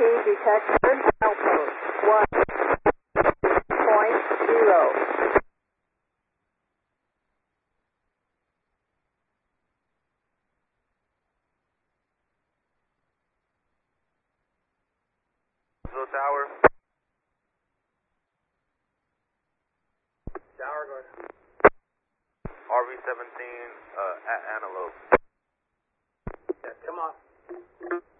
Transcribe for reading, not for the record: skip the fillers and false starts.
detect current outpost 1.0. Tower. Tower, go ahead. RV-17 at Antelope. Yeah, come on.